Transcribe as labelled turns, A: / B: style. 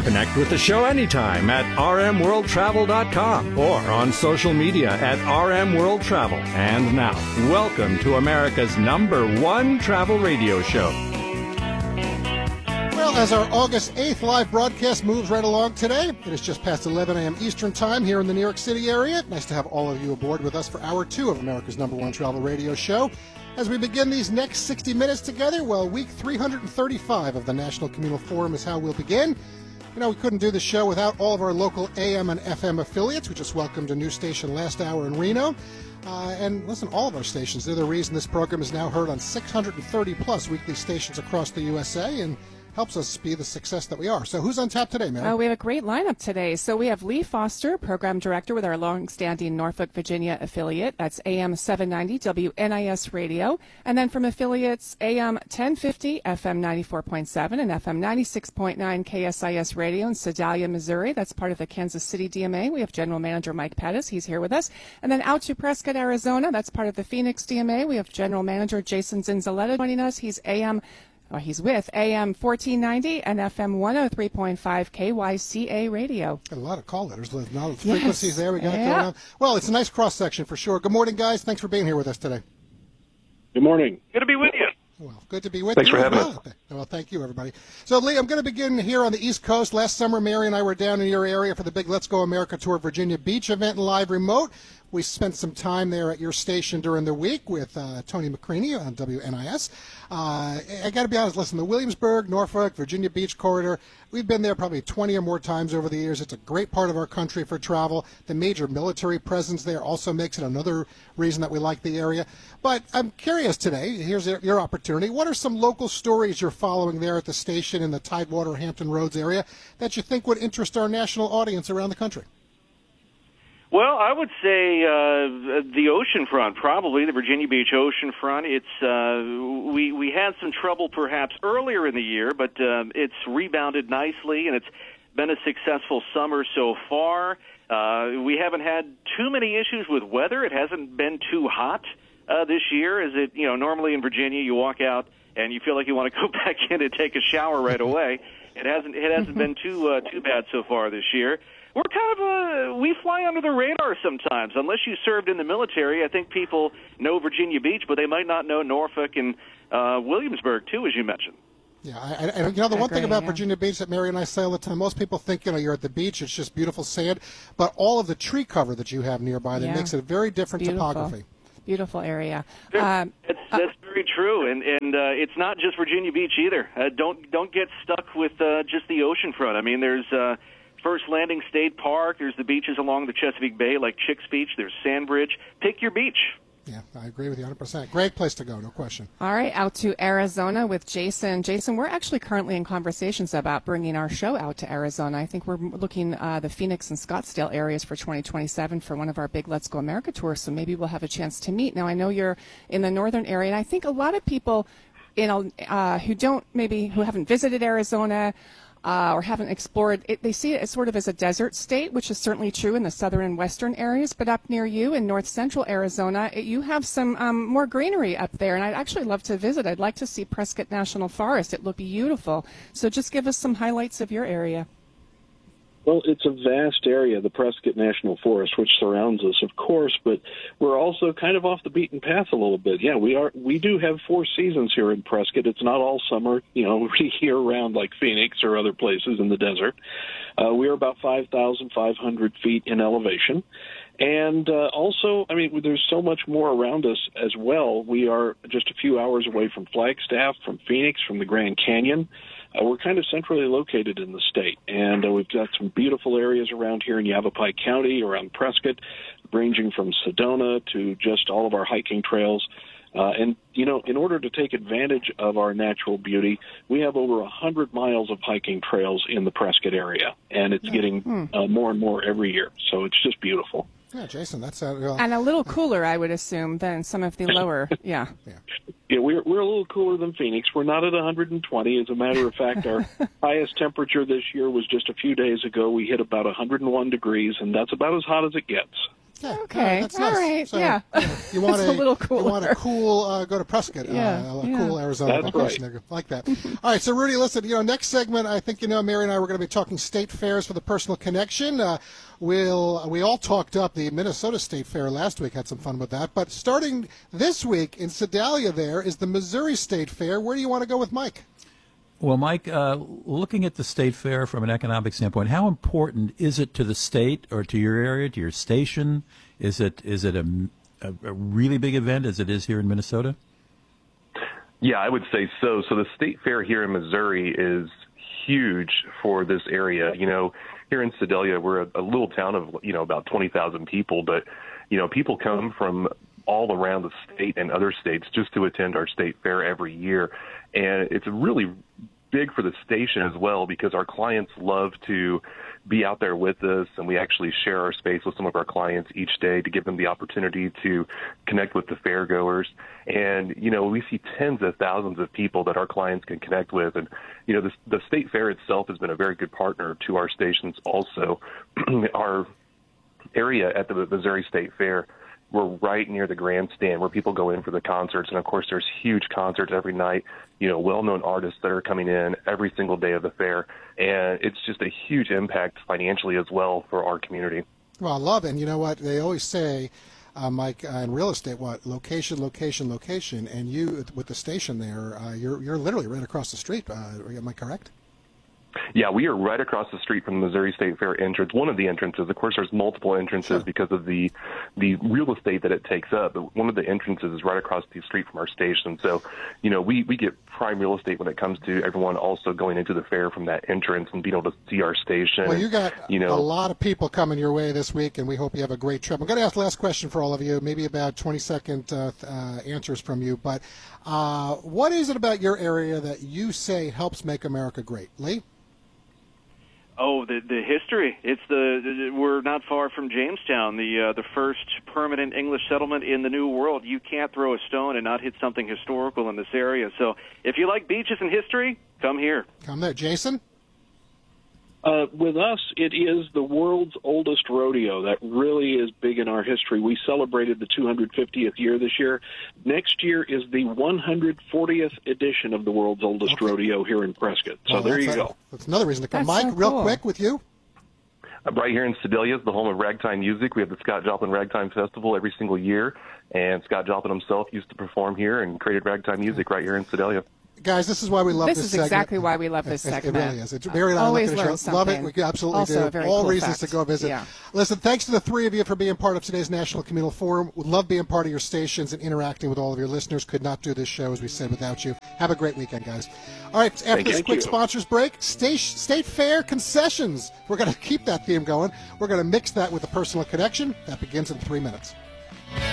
A: Connect with the show anytime at rmworldtravel.com or on social media at rmworldtravel. And now, welcome to America's #1 travel radio show.
B: Well, as our August 8th live broadcast moves right along today, it is just past 11 a.m. Eastern Time here in the New York City area. Nice to have all of you aboard with us for Hour 2 of America's #1 travel radio show. As we begin these next 60 minutes together, well, week 335 of the National Communal Forum is how we'll begin. You know, we couldn't do the show without all of our local AM and FM affiliates. We just welcomed a new station last hour in Reno. And listen, all of our stations, they're the reason this program is now heard on 630-plus weekly stations across the USA and helps us be the success that we are. So who's on tap today, Mary?
C: We have a great lineup today. So we have Lee Foster, Program Director with our long-standing Norfolk, Virginia affiliate. That's AM 790 WNIS Radio. And then from affiliates, AM 1050, FM 94.7, and FM 96.9 KSIS Radio in Sedalia, Missouri. That's part of the Kansas City DMA. We have General Manager Mike Pettis. He's here with us. And then out to Prescott, Arizona. That's part of the Phoenix DMA. We have General Manager Jason Zinzaletta joining us. He's with AM 1490 and FM 103.5 KYCA Radio.
B: Got a lot of call letters. A lot of frequencies there. We got it going on. Well, it's a nice cross-section for sure. Good morning, guys. Thanks for being here with us today.
D: Good morning.
E: Good to be with you.
B: Well, good to be with
D: Thanks
B: you.
D: Thanks for having us.
B: Well, thank you, everybody. So, Lee, I'm going to begin here on the East Coast. Last summer, Mary and I were down in your area for the big Let's Go America Tour Virginia Beach event and live remote. We spent some time there at your station during the week with Tony McCreaney on WNIS. I got to be honest, listen, the Williamsburg, Norfolk, Virginia Beach corridor, we've been there probably 20 or more times over the years. It's a great part of our country for travel. The major military presence there also makes it another reason that we like the area. But I'm curious today, here's your opportunity. What are some local stories you're following there at the station in the Tidewater, Hampton Roads area that you think would interest our national audience around the country?
E: Well, I would say the oceanfront, probably the Virginia Beach oceanfront. It's we had some trouble perhaps earlier in the year, but it's rebounded nicely, and it's been a successful summer so far. We haven't had too many issues with weather. It hasn't been too hot this year. As it, normally in Virginia, you walk out and you feel like you want to go back in and take a shower right away. It hasn't been too bad so far this year. We're kind of we fly under the radar sometimes. Unless you served in the military, I think people know Virginia Beach, but they might not know Norfolk and Williamsburg too, as you mentioned.
B: Yeah, the one thing about Virginia Beach that Mary and I say all the time, most people think, you're at the beach, it's just beautiful sand, but all of the tree cover that you have nearby that makes it a very different topography.
C: Beautiful area.
E: That's very true, and it's not just Virginia Beach either. Don't get stuck with just the oceanfront. I mean, there's First Landing State Park. There's the beaches along the Chesapeake Bay, like Chicks Beach. There's Sandbridge. Pick your beach.
B: Yeah, I agree with you 100%. Great place to go, no question.
C: All right, out to Arizona with Jason. Jason, we're actually currently in conversations about bringing our show out to Arizona. I think we're looking the Phoenix and Scottsdale areas for 2027 for one of our big Let's Go America tours, so maybe we'll have a chance to meet. Now, I know you're in the northern area, and I think a lot of people who haven't visited Arizona or haven't explored it, they see it as sort of as a desert state, which is certainly true in the southern and western areas. But up near you in north central Arizona, you have some more greenery up there, and I'd actually love to visit. I'd like to see Prescott National Forest. It looked beautiful. So just give us some highlights of your area.
D: Well, it's a vast area, the Prescott National Forest, which surrounds us, of course, but we're also kind of off the beaten path a little bit. Yeah, we do have 4 seasons here in Prescott. It's not all summer, year-round like Phoenix or other places in the desert. We are about 5,500 feet in elevation. And also, there's so much more around us as well. We are just a few hours away from Flagstaff, from Phoenix, from the Grand Canyon. We're kind of centrally located in the state, and we've got some beautiful areas around here in Yavapai County, around Prescott, ranging from Sedona to just all of our hiking trails. And in order to take advantage of our natural beauty, we have over 100 miles of hiking trails in the Prescott area, and it's getting more and more every year. So it's just beautiful.
B: Yeah, Jason, that's
C: and a little cooler, I would assume, than some of the lower. Yeah,
D: we're a little cooler than Phoenix. We're not at 120. As a matter of fact, our highest temperature this year was just a few days ago. We hit about 101 degrees, and that's about as hot as it gets.
B: Yeah,
C: Okay.
B: that's
C: All
B: nice.
C: right.
B: So,
C: Yeah.
B: you want
C: That's a little
B: You want a
C: cooler.
B: cool go to Prescott, cool Arizona
D: That's
B: vacation. There. Like that. All right. So Rudy, listen. Next segment, I think Mary and I were going to be talking state fairs for the personal connection. We all talked up the Minnesota State Fair last week. Had some fun with that. But starting this week in Sedalia, there is the Missouri State Fair. Where do you want to go with Mike?
F: Well, Mike, looking at the state fair from an economic standpoint, how important is it to the state or to your area, to your station? Is it a really big event as it is here in Minnesota?
G: Yeah, I would say so. So the state fair here in Missouri is huge for this area. Here in Sedalia, we're a little town of, about 20,000 people, but, people come from all around the state and other states just to attend our state fair every year. And it's really big for the station as well because our clients love to be out there with us, and we actually share our space with some of our clients each day to give them the opportunity to connect with the fairgoers. And, we see tens of thousands of people that our clients can connect with. And, the state fair itself has been a very good partner to our stations also. Our area at the Missouri State Fair, we're right near the grandstand where people go in for the concerts. And, of course, there's huge concerts every night, well-known artists that are coming in every single day of the fair. And it's just a huge impact financially as well for our community.
B: Well, I love it. And you know what? They always say, Mike, in real estate, location, location, location. And you, with the station there, you're literally right across the street. Am I correct?
G: Yeah, we are right across the street from the Missouri State Fair entrance, one of the entrances. Of course, there's multiple entrances because of the real estate that it takes up. But one of the entrances is right across the street from our station. So, we get prime real estate when it comes to everyone also going into the fair from that entrance and being able to see our station.
B: Well, you got a lot of people coming your way this week, and we hope you have a great trip. I'm going to ask the last question for all of you, maybe about 20-second answers from you. But what is it about your area that you say helps make America great? Lee?
E: Oh, the history. It's we're not far from Jamestown, the first permanent English settlement in the New World. You can't throw a stone and not hit something historical in this area. So if you like beaches and history, come here.
B: Come there. Jason?
D: With us, it is the world's oldest rodeo. That really is big in our history. We celebrated the 250th year this year. Next year is the 140th edition of the world's oldest rodeo here in Prescott. So there you go.
B: That's another reason to come.
C: That's
B: Mike,
C: so
B: real
C: cool.
B: quick with you.
G: Right here in Sedalia is the home of ragtime music. We have the Scott Joplin Ragtime Festival every single year, and Scott Joplin himself used to perform here and created ragtime music right here in Sedalia.
B: Guys, this is why we love this
C: This is
B: segment.
C: exactly why we love this segment.
B: It really is. It's very nice.
C: Always learn
B: Love it.
C: something.
B: We absolutely
C: Also
B: do.
C: a very
B: All
C: cool
B: reasons
C: fact.
B: to go visit.
C: Yeah.
B: Listen, thanks to the three of you for being part of today's National Communal Forum. We love being part of your stations and interacting with all of your listeners. Could not do this show, as we said, without you. Have a great weekend, guys. All right, after this quick sponsors break, State Fair concessions. We're going to keep that theme going. We're going to mix that with the personal connection. That begins in 3 minutes.